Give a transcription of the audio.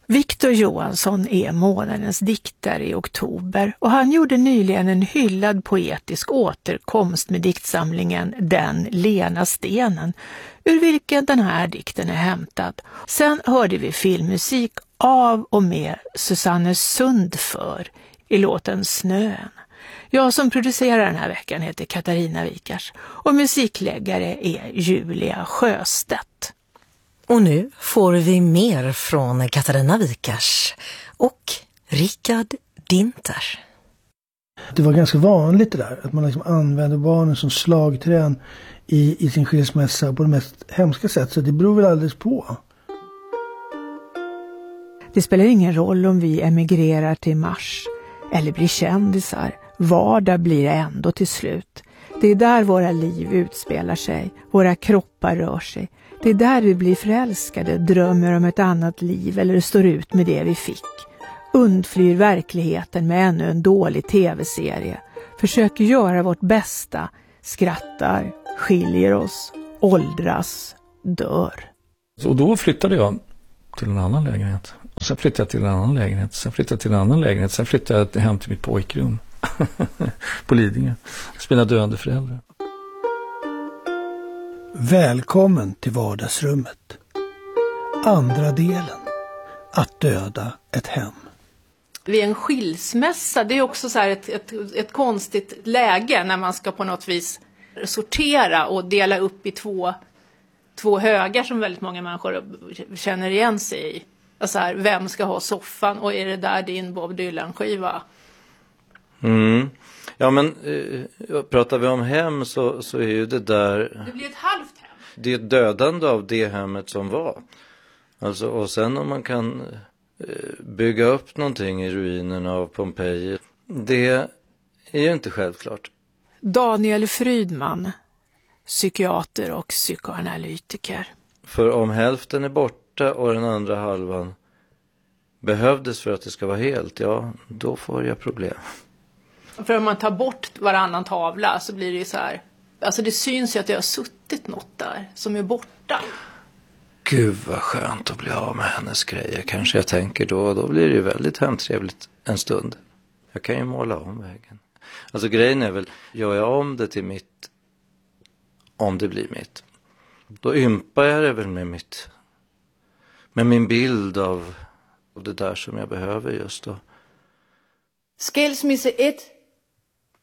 Victor Johansson är månadens diktare i oktober och han gjorde nyligen en hyllad poetisk återkomst med diktsamlingen Den lena stenen, ur vilken den här dikten är hämtad. Sen hörde vi filmmusik av och med Susanne Sundför i låten Snön. Jag som producerar den här veckan heter Katarina Wikars och musikläggare är Julia Sjöstedt. Och nu får vi mer från Katarina Wikars och Rickard Dinter. Det var ganska vanligt det där, att man liksom använde barnen som slagträn i sin skilsmässa på det mest hemska sätt, så det beror väl alldeles på. Det spelar ingen roll om vi emigrerar till Mars eller blir kändisar. Vardag blir ändå till slut. Det är där våra liv utspelar sig, våra kroppar rör sig. Det är där vi blir förälskade, drömmer om ett annat liv eller står ut med det vi fick. Undflyr verkligheten med ännu en dålig tv-serie. Försöker göra vårt bästa, skrattar, skiljer oss, åldras, dör. Och då flyttade jag till en annan lägenhet. Sen flyttade jag till en annan lägenhet. Sen flyttade jag till en annan lägenhet. Sen flyttade jag hem till mitt pojkrum på Lidingö. Mina döende föräldrar. Välkommen till vardagsrummet. Andra delen. Att döda ett hem. Vid en skilsmässa, det är också så här ett konstigt läge när man ska på något vis sortera och dela upp i två högar som väldigt många människor känner igen sig i. Alltså här, vem ska ha soffan och är det där din Bob Dylan-skiva? Ja, men pratar vi om hem så är ju det där... Det blir ett halvt hem. Det är ett dödande av det hemmet som var. Alltså, och sen om man kan bygga upp någonting i ruinerna av Pompeji, det är ju inte självklart. Daniel Frydman, psykiater och psykoanalytiker. För om hälften är borta och den andra halvan behövdes för att det ska vara helt, ja, då får jag problem. För om man tar bort varannan tavla så blir det ju så här. Alltså det syns ju att det har suttit något där som är borta. Gud vad skönt att bli av med hennes grejer. Kanske jag tänker då blir det ju väldigt hemtrevligt en stund. Jag kan ju måla om väggen. Alltså grejen är väl, gör jag om det till mitt, om det blir mitt. Då ympar jag det väl med min bild av det där som jag behöver just då. Skilsmisse 1.